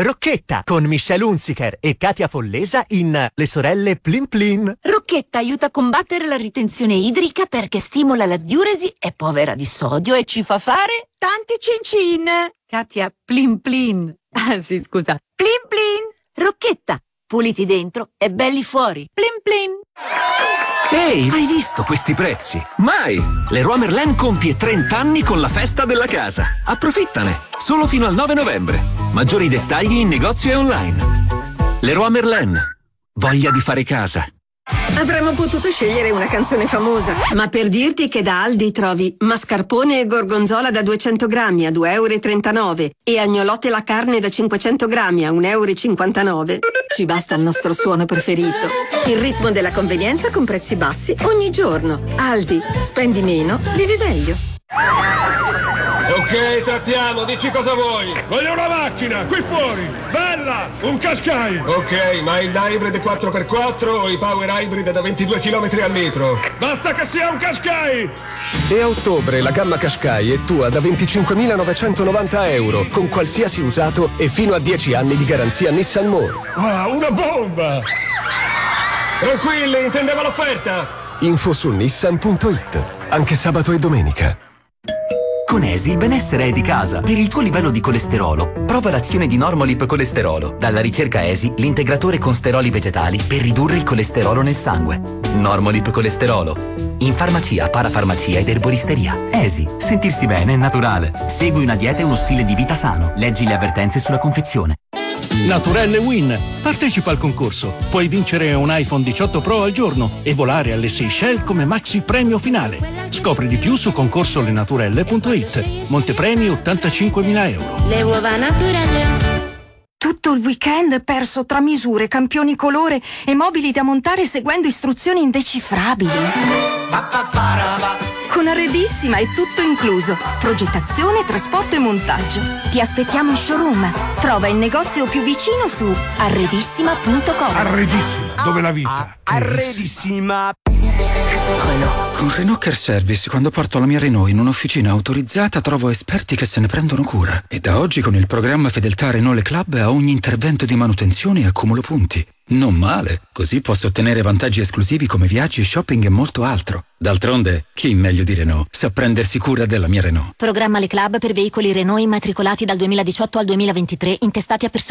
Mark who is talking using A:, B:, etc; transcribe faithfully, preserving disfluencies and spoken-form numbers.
A: Rocchetta con Michelle Hunziker e Katia Follesa in Le sorelle Plin Plin.
B: Rocchetta aiuta a combattere la ritenzione idrica perché stimola la diuresi, è povera di sodio e ci fa fare tanti cincin. Katia, Plin Plin. Ah sì, scusa. Plin Plin. Rocchetta, puliti dentro e belli fuori. Plin Plin.
C: Ehi, hai visto questi prezzi? Mai! Leroy Merlin compie trenta anni con la festa della casa. Approfittane! Solo fino al nove novembre. Maggiori dettagli in negozio e online. Leroy Merlin. Voglia di fare casa.
D: Avremmo potuto scegliere una canzone famosa, ma per dirti che da Aldi trovi mascarpone e gorgonzola da duecento grammi a due e trentanove euro e agnolotte la carne da cinquecento grammi a un euro e cinquantanove, ci basta il nostro suono preferito. Il ritmo della convenienza con prezzi bassi ogni giorno. Aldi, spendi meno, vivi meglio.
E: Ok, trattiamo, dici cosa vuoi. Voglio una macchina, qui fuori, bella, un Qashqai. Ok, ma il hybrid quattro per quattro o i power hybrid da ventidue chilometri al litro? Basta che sia un Qashqai.
F: E a ottobre la gamma Qashqai è tua da venticinquemilanovancentonovanta euro, con qualsiasi usato e fino a dieci anni di garanzia Nissan More.
E: Wow, una bomba. Tranquilli, intendevo l'offerta.
F: Info su nissan punto it, anche sabato e domenica.
G: Con Esi il benessere è di casa. Per il tuo livello di colesterolo, prova l'azione di Normolip Colesterolo. Dalla ricerca Esi, l'integratore con steroli vegetali per ridurre il colesterolo nel sangue. Normolip Colesterolo. In farmacia, parafarmacia ed erboristeria. Esi, sentirsi bene è naturale. Segui una dieta e uno stile di vita sano. Leggi le avvertenze sulla confezione.
H: Naturelle Win. Partecipa al concorso. Puoi vincere un iPhone diciotto Pro al giorno e volare alle Seychelles come maxi premio finale. Scopri di più su concorsolenaturelle punto it. Montepremi ottantacinquemila euro.
I: Le uova Naturelle.
J: Tutto il weekend perso tra misure, campioni colore e mobili da montare seguendo istruzioni indecifrabili. Con Arredissima è tutto incluso. Progettazione, trasporto e montaggio. Ti aspettiamo in showroom. Trova il negozio più vicino su arredissima punto com.
E: Arredissima, dove la vita.
A: Arredissima.
K: Renault. Con Renault Care Service, quando porto la mia Renault in un'officina autorizzata, trovo esperti che se ne prendono cura. E da oggi con il programma Fedeltà Renault Le Club a ogni intervento di manutenzione accumulo punti. Non male, così posso ottenere vantaggi esclusivi come viaggi, shopping e molto altro. D'altronde, chi meglio di Renault sa prendersi cura della mia Renault.
L: Programma Le Club per veicoli Renault immatricolati dal duemiladiciotto al duemilaventitré, intestati a persone